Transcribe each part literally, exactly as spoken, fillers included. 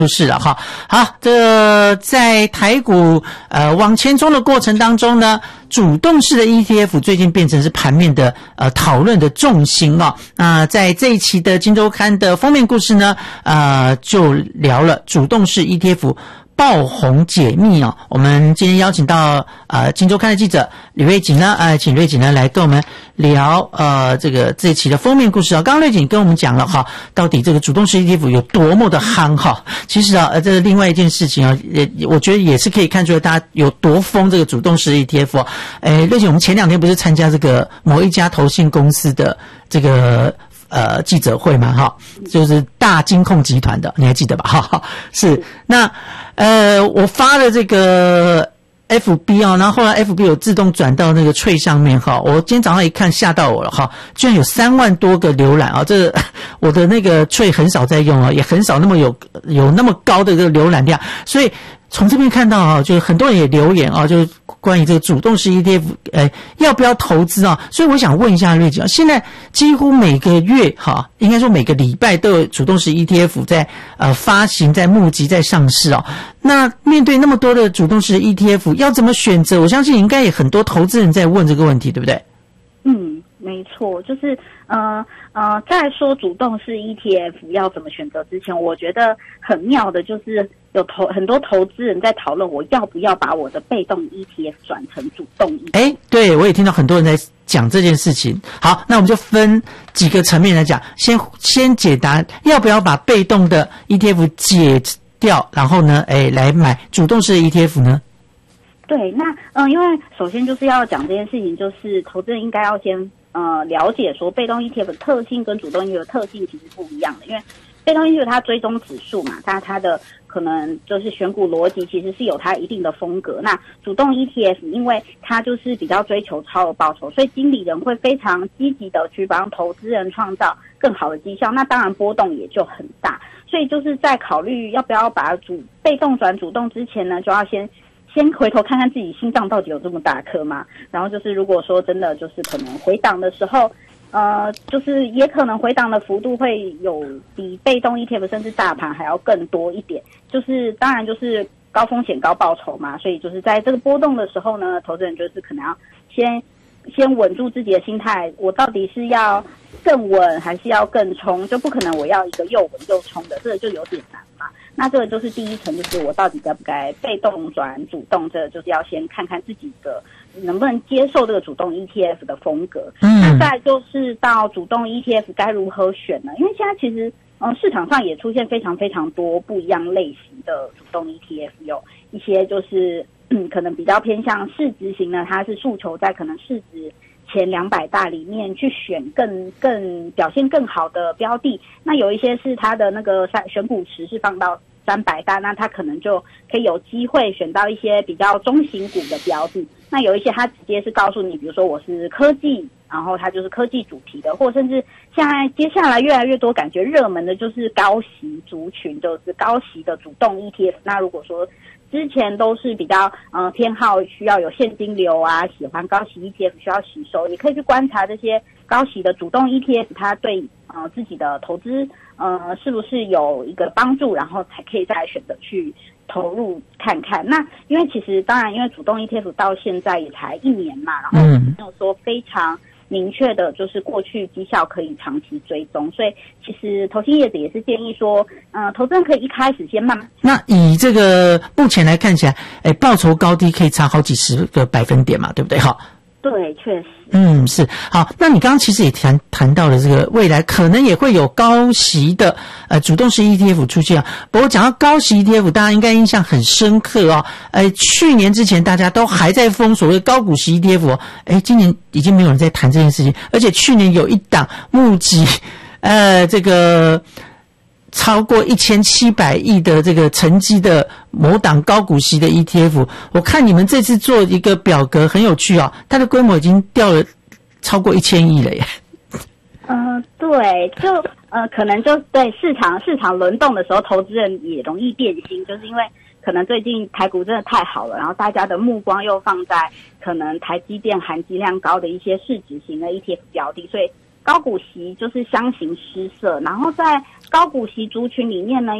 就是了哈。好，这个在台股呃往前冲的过程当中呢，主动式的 E T F 最近变成是盘面的呃讨论的重心哦。那在这一期的《今周刊》的封面故事呢，呃就聊了主动式 E T F。爆红解密哦，我们今天邀请到呃《今周刊》的记者吕瑞锦呢，呃，请瑞锦呢来跟我们聊呃这个这一期的封面故事啊。刚刚瑞锦跟我们讲了哈，到底这个主动式 E T F 有多么的夯哈。其实啊，呃，这是另外一件事情啊，也我觉得也是可以看出来大家有多疯这个主动式 E T F 哦。诶，瑞锦，我们前两天不是参加这个某一家投信公司的这个。呃，记者会嘛，哈，就是大金控集团的，你还记得吧？哈，是那呃，我发了这个 F B 啊，然后后来 F B 有自动转到那个Trade上面哈，我今天早上一看吓到我了哈，居然有三万多个浏览啊！这我的那个Trade很少在用啊，也很少那么有有那么高的这个浏览量，所以从这边看到啊，就是很多人也留言啊，就是关于这个主动式 E T F， 呃，要不要投资啊？所以我想问一下瑞姐啊，现在几乎每个月哈，应该说每个礼拜都有主动式 E T F 在呃发行、在募集、在上市哦。那面对那么多的主动式 E T F， 要怎么选择？我相信应该也很多投资人在问这个问题，对不对？ 嗯，没错，就是呃呃，在说主动式 E T F 要怎么选择之前，我觉得很妙的就是有投很多投资人在讨论我要不要把我的被动 E T F 转成主动 E T F。 哎，对，我也听到很多人在讲这件事情。好，那我们就分几个层面来讲，先先解答要不要把被动的 E T F 解掉，然后呢，哎，来买主动式的 E T F 呢？ 对，那嗯、呃，因为首先就是要讲这件事情，就是投资人应该要先呃了解说被动 E T F 的特性跟主动 E T F 的特性其实不一样的，因为被动 E T F 它追踪指数嘛，它它的可能就是选股逻辑其实是有它一定的风格。那主动 E T F 因为它就是比较追求超额报酬，所以经理人会非常积极的去帮投资人创造更好的绩效，那当然波动也就很大。所以就是在考虑要不要把主被动转主动之前呢，就要先先回头看看自己心脏到底有这么大颗吗？然后就是如果说真的就是可能回档的时候，呃，就是也可能回档的幅度会有比被动 E T F 甚至大盘还要更多一点。就是当然就是高风险高报酬嘛，所以就是在这个波动的时候呢，投资人就是可能要先先稳住自己的心态，我到底是要更稳还是要更冲？就不可能我要一个又稳又冲的，这个就有点难嘛。那这个就是第一层，就是我到底该不该被动转主动，这个就是要先看看自己的能不能接受这个主动 E T F 的风格。嗯，那再就是到主动 E T F 该如何选呢？因为现在其实嗯市场上也出现非常非常多不一样类型的主动 E T F， 有一些就是嗯可能比较偏向市值型呢，它是诉求在可能市值前两百大里面去选更更表现更好的标的，那有一些是它的那个选股池是放到三百大，那它可能就可以有机会选到一些比较中型股的标的。那有一些它直接是告诉你，比如说我是科技，然后它就是科技主题的，或甚至现在接下来越来越多感觉热门的就是高息族群，就是高息的主动 E T F。那如果说之前都是比较呃偏好需要有现金流啊，喜欢高息 E T F 需要吸收，也可以去观察这些高息的主动 E T F， 它对呃自己的投资呃是不是有一个帮助，然后才可以再选择去投入看看。那因为其实当然因为主动 E T F 到现在也才一年嘛，然后没有说非常明确的就是过去绩效可以长期追踪，所以其实投信业者也是建议说呃投资人可以一开始先慢慢。 那以这个目前来看起来，哎，报酬高低可以差好几十个百分点嘛，对不对？好， 对，确实。 嗯，是。好，那你刚刚其实也谈谈到了这个未来可能也会有高息的呃主动式 E T F 出现啊。不过讲到高息 E T F， 大家应该印象很深刻哦。呃，去年之前大家都还在封所谓高股息 E T F 哦，哎，今年已经没有人在谈这件事情，而且去年有一档募集呃这个超过一千七百亿的这个成绩的某档高股息的 E T F， 我看你们这次做一个表格很有趣哦，它的规模已经掉了超过一千亿了耶。 嗯、呃，对，就呃可能就对市场市场轮动的时候，投资人也容易变心，就是因为可能最近台股真的太好了，然后大家的目光又放在可能台积电含金量高的一些市值型的 E T F 标的，所以高股息就是相形失色。然后在高股息族群里面呢，因为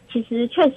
其实确